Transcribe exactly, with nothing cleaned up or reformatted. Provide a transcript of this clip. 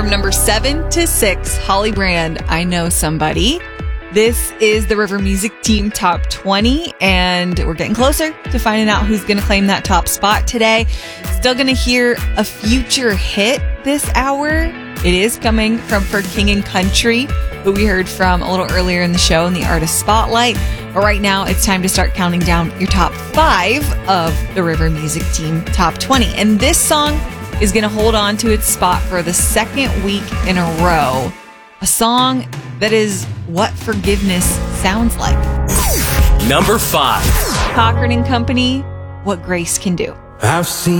From number seven to six, Holly Brand, I Know Somebody. This is the River Music Team Top twenty, and we're getting closer to finding out who's going to claim that top spot today. Still going to hear a future hit this hour. It is coming from For King and Country, who we heard from a little earlier in the show in the Artist Spotlight. But right now, it's time to start counting down your top five of the River Music Team Top twenty. And this song is going to hold on to its spot for the second week in a row. A song that is what forgiveness sounds like. Number five. Cochran and Company, What Grace Can Do. I've seen